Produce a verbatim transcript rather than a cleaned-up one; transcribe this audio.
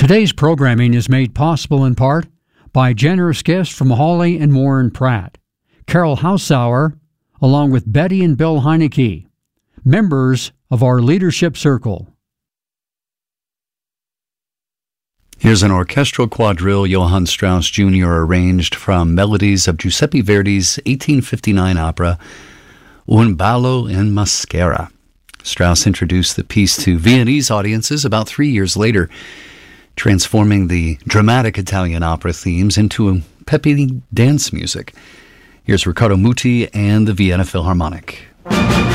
Today's programming is made possible in part by generous gifts from Hawley and Warren Pratt, Carol Hausauer, along with Betty and Bill Heineke, members of our leadership circle. Here's an orchestral quadrille Johann Strauss Junior arranged from melodies of Giuseppe Verdi's eighteen fifty-nine opera Un ballo in maschera. Strauss introduced the piece to Viennese audiences about three years later, transforming the dramatic Italian opera themes into peppy dance music. Here's Riccardo Muti and the Vienna Philharmonic.